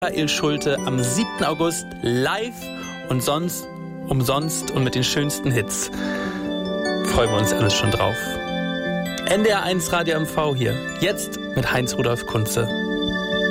Michael Schulte am 7. August live und sonst umsonst und mit den schönsten Hits. Freuen wir uns alles schon drauf. NDR 1 Radio MV hier. Jetzt mit Heinz Rudolf Kunze.